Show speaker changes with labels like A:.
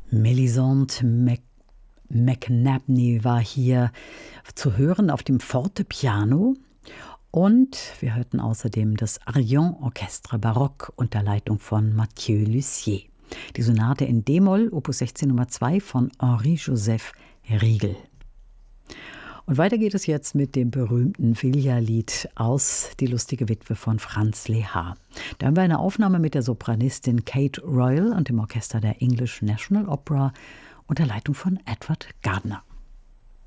A: Melisande McNabney war hier zu hören auf dem Fortepiano. Und wir hörten außerdem das Arion Orchestre Baroque unter Leitung von Mathieu Lussier. Die Sonate in D-Moll, Opus 16 Nummer 2 von Henri-Joseph Riegel. Und weiter geht es jetzt mit dem berühmten Vilja-Lied aus Die lustige Witwe von Franz Lehár. Da haben wir eine Aufnahme mit der Sopranistin Kate Royal und dem Orchester der English National Opera unter Leitung von Edward Gardner.